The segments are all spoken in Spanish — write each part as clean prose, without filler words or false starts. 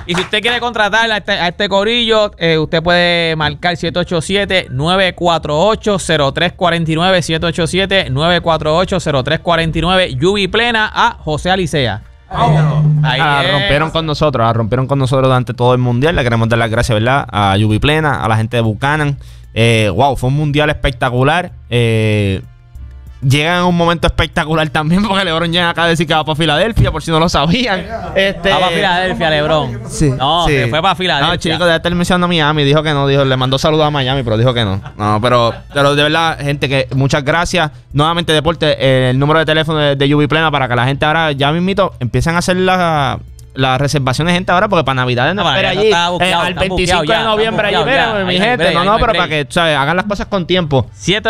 Y si usted quiere contratar a este corillo, usted puede marcar 787-948-0349, 787-948-0349, Yubi Plena a José Alicea. Rompieron con nosotros durante todo el mundial. Le queremos dar las gracias, ¿verdad? A Yubi Plena, a la gente de Buchanan. Wow, fue un mundial espectacular. Llega en un momento espectacular también, porque LeBron llega acá a decir que va para Filadelfia, por si no lo sabían. Va para Filadelfia, LeBron. Sí. No, sí. se fue para Filadelfia. No, chico, debe estar mencionando a Miami. Dijo que no, le mandó saludos a Miami, pero dijo que no. No, pero de verdad, gente, que muchas gracias. Nuevamente, Deporte, el número de teléfono de Yubi Plena para que la gente ahora, ya mismito, empiecen a hacer las reservaciones, gente, ahora, porque para Navidades no espera allí. Al 25 de noviembre allí, mi gente. No, pero para que, ¿sabes? Hagan las cosas con tiempo.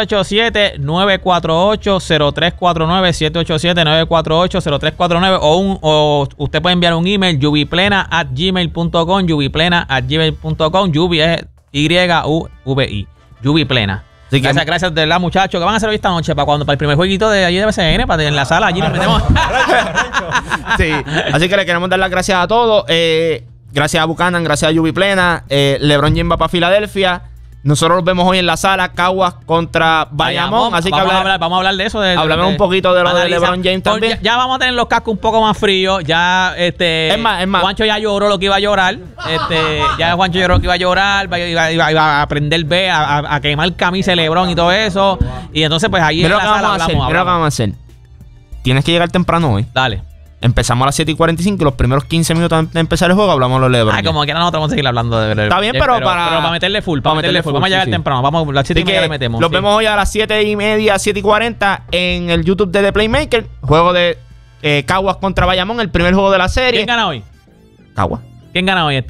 787-948-0349, 787-948-0349, o usted puede enviar un email, yubiplena@gmail.com, yubiplena@gmail.com. Yubi es YUVI, Yubi Plena. Gracias de verdad, muchachos. ¿Qué van a hacer hoy esta noche? Para el primer jueguito de allí de BCN, para en la sala, allí nos metemos. Sí, así que le queremos dar las gracias a todos. Gracias a Buchanan, gracias a Yubi Plena. LeBron James va para Filadelfia. Nosotros los vemos hoy en la sala, Caguas contra Bayamón. Así que vamos a hablar de eso. Hablamos un poquito de lo de LeBron James también. Ya vamos a tener los cascos un poco más fríos. Ya, es más. Juancho ya lloró lo que iba a llorar. Ya Juancho lloró lo que iba a llorar. Iba a aprender a quemar camisa de LeBron y todo eso. Y entonces, pues ahí en la sala hablamos. Mira lo que vamos a hacer. Tienes que llegar temprano hoy. Dale. Empezamos a las 7:45 y los primeros 15 minutos antes de empezar el juego hablamos de LeBron. Como quiera nosotros vamos a seguir hablando de LeBron. Está bien, pero para meterle full. Vamos a llegar temprano. Vamos a las 7:30 le metemos. Los vemos hoy a las 7:30, 7:40 en el YouTube de The Playmaker. Juego de Caguas contra Bayamón, el primer juego de la serie. ¿Quién gana hoy? Caguas. ¿Quién gana hoy?